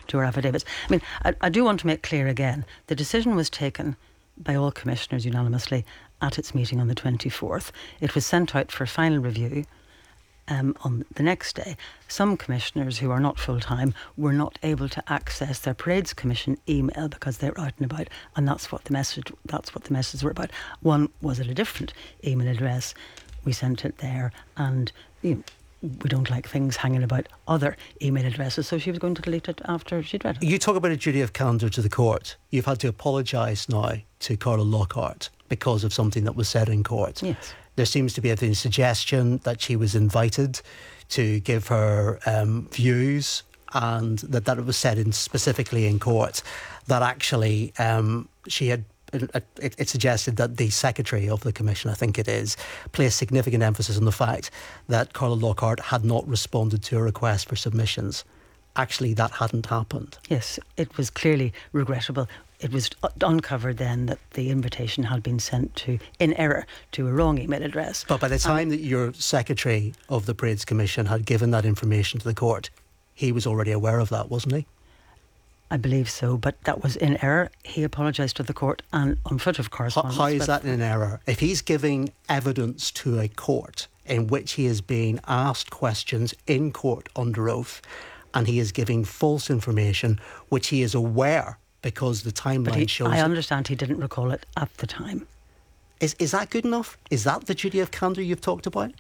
our affidavits. I mean, I do want to make clear again, the decision was taken by all commissioners unanimously at its meeting on the 24th. It was sent out for final review on the next day. Some commissioners who are not full-time were not able to access their Parades Commission email because they were out and about, and that's what the messages were about. One was at a different email address. We sent it there, and we don't like things hanging about other email addresses, so she was going to delete it after she'd read it. You talk about a duty of candour to the court. You've had to apologise now to Carla Lockhart because of something that was said in court. Yes. There seems to be a suggestion that she was invited to give her views, and that it was said specifically in court that actually she had. It suggested that the secretary of the commission, I think it is, placed significant emphasis on the fact that Carla Lockhart had not responded to a request for submissions. Actually, that hadn't happened. Yes, it was clearly regrettable. It was uncovered then that the invitation had been sent in error to a wrong email address. But by the time that your secretary of the Parades Commission had given that information to the court, he was already aware of that, wasn't he? I believe so, but that was in error. He apologised to the court and on foot of correspondence. How is that in error? If he's giving evidence to a court in which he is being asked questions in court under oath, and he is giving false information, which he is aware because the timeline shows... I understand he didn't recall it at the time. Is that good enough? Is that the duty of candour you've talked about?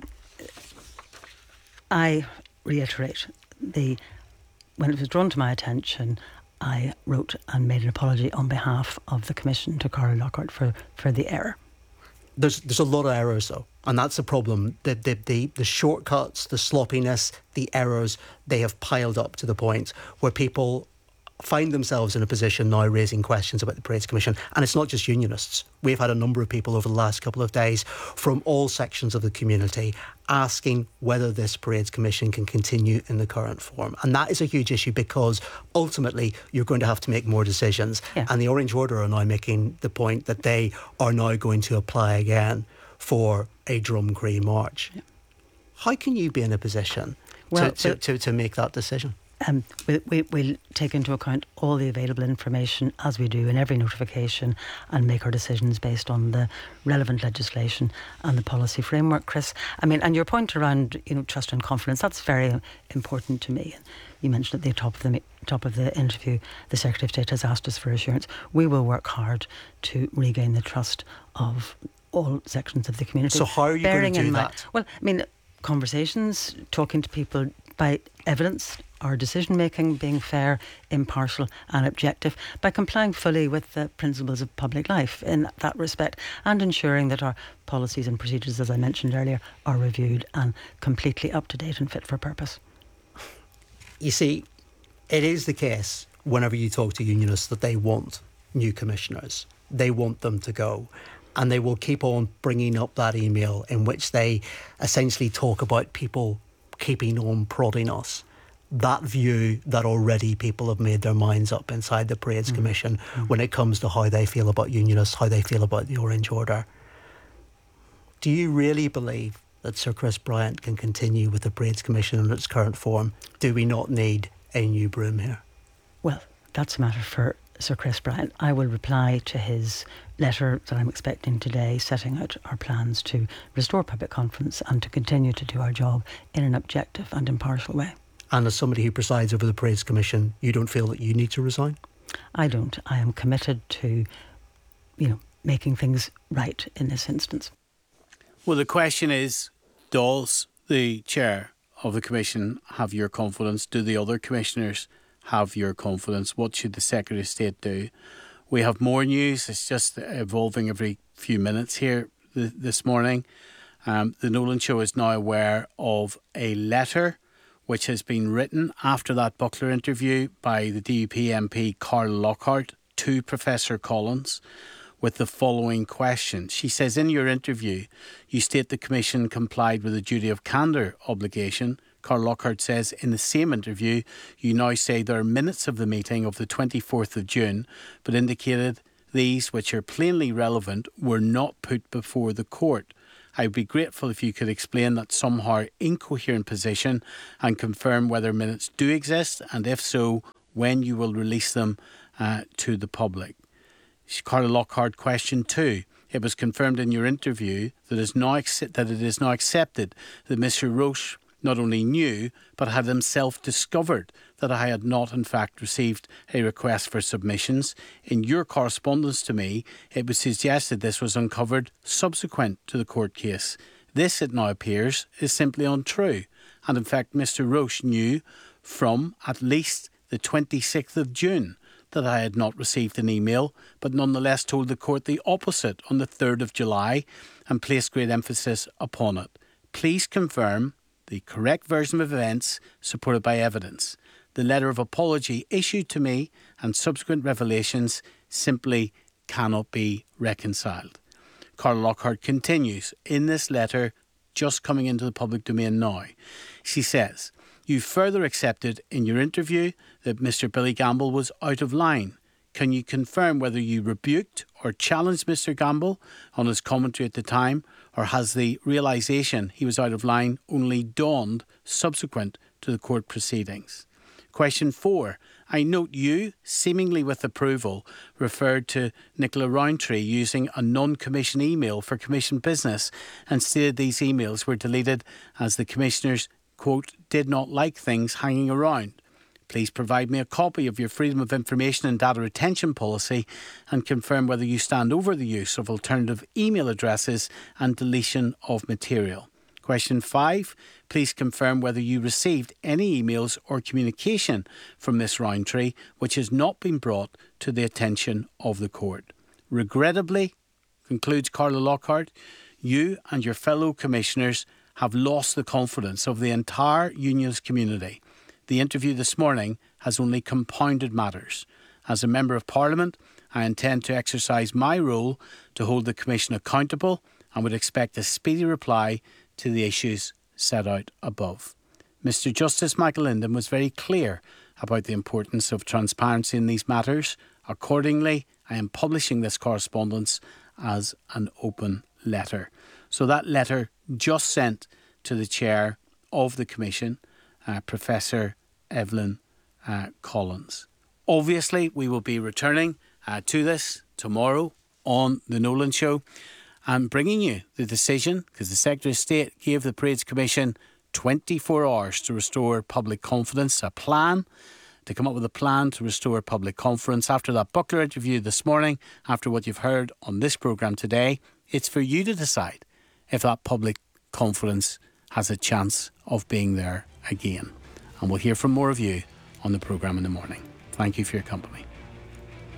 I reiterate, when it was drawn to my attention, I wrote and made an apology on behalf of the Commission to Carla Lockhart for the error. There's a lot of errors though, and that's the problem. The shortcuts, the sloppiness, the errors, they have piled up to the point where people find themselves in a position now raising questions about the Parades Commission. And it's not just unionists. We've had a number of people over the last couple of days from all sections of the community asking whether this Parades Commission can continue in the current form. And that is a huge issue because ultimately you're going to have to make more decisions. Yeah. And the Orange Order are now making the point that they are now going to apply again for a Drumcree march. Yeah. How can you be in a position to make that decision? We'll take into account all the available information as we do in every notification and make our decisions based on the relevant legislation and the policy framework, Chris. I mean, and your point around trust and confidence, that's very important to me. You mentioned at the top of the interview, the Secretary of State has asked us for assurance. We will work hard to regain the trust of all sections of the community. So how are you going to do that? Well, I mean, conversations, talking to people by evidence, our decision making being fair, impartial and objective, by complying fully with the principles of public life in that respect, and ensuring that our policies and procedures, as I mentioned earlier, are reviewed and completely up to date and fit for purpose. You see, it is the case whenever you talk to unionists that they want new commissioners. They want them to go. And they will keep on bringing up that email in which they essentially talk about people keeping on prodding us. That view that already people have made their minds up inside the Parades Commission when it comes to how they feel about unionists, how they feel about the Orange Order. Do you really believe that Sir Chris Bryant can continue with the Parades Commission in its current form? Do we not need a new broom here? Well, that's a matter for Sir Chris Bryant. I will reply to his letter that I'm expecting today, setting out our plans to restore public confidence and to continue to do our job in an objective and impartial way. And as somebody who presides over the Parades Commission, you don't feel that you need to resign? I don't. I am committed to, making things right in this instance. Well, the question is, does the chair of the commission have your confidence? Do the other commissioners have your confidence? What should the Secretary of State do? We have more news. It's just evolving every few minutes here this morning. The Nolan Show is now aware of a letter which has been written after that Buckler interview by the DUP MP Carla Lockhart to Professor Collins with the following question. She says, in your interview, you state the Commission complied with the duty of candour obligation. Carla Lockhart says, in the same interview, you now say there are minutes of the meeting of the 24th of June, but indicated these, which are plainly relevant, were not put before the court. I would be grateful if you could explain that somehow incoherent position and confirm whether minutes do exist, and if so, when you will release them to the public. Carla Lockhart, question 2. It was confirmed in your interview that it is now accepted that Mr. Roche not only knew, but had himself discovered that I had not in fact received a request for submissions. In your correspondence to me, it was suggested this was uncovered subsequent to the court case. This, it now appears, is simply untrue. And in fact, Mr. Roche knew from at least the 26th of June that I had not received an email, but nonetheless told the court the opposite on the 3rd of July and placed great emphasis upon it. Please confirm the correct version of events supported by evidence. The letter of apology issued to me and subsequent revelations simply cannot be reconciled. Carla Lockhart continues in this letter, just coming into the public domain now. She says, you further accepted in your interview that Mr. Billy Gamble was out of line. Can you confirm whether you rebuked or challenged Mr. Gamble on his commentary at the time, or has the realisation he was out of line only dawned subsequent to the court proceedings? Question 4. I note you, seemingly with approval, referred to Nicola Rowntree using a non-commission email for commission business and stated these emails were deleted as the commissioners, quote, did not like things hanging around. Please provide me a copy of your Freedom of Information and Data Retention Policy and confirm whether you stand over the use of alternative email addresses and deletion of material. Question 5. Please confirm whether you received any emails or communication from Ms. Rowntree which has not been brought to the attention of the court. Regrettably, concludes Carla Lockhart, you and your fellow commissioners have lost the confidence of the entire unionist community. The interview this morning has only compounded matters. As a Member of Parliament, I intend to exercise my role to hold the Commission accountable and would expect a speedy reply to the issues set out above. Mr. Justice Michael Linden was very clear about the importance of transparency in these matters. Accordingly, I am publishing this correspondence as an open letter. So that letter just sent to the Chair of the Commission, Professor Evelyn Collins. Obviously, we will be returning to this tomorrow on The Nolan Show and bringing you the decision, because the Secretary of State gave the Parades Commission 24 hours to restore public confidence, to come up with a plan to restore public confidence. After that Buckler interview this morning, after what you've heard on this programme today, it's for you to decide if that public confidence has a chance of being there again. And we'll hear from more of you on the programme in the morning. Thank you for your company.